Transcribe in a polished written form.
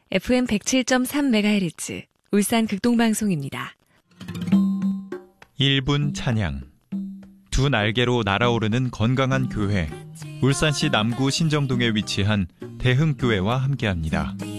FM 107.3MHz 울산 극동방송입니다. 1분 찬양. 두 날개로 날아오르는 건강한 교회. 울산시 남구 신정동에 위치한 대흥교회와 함께합니다.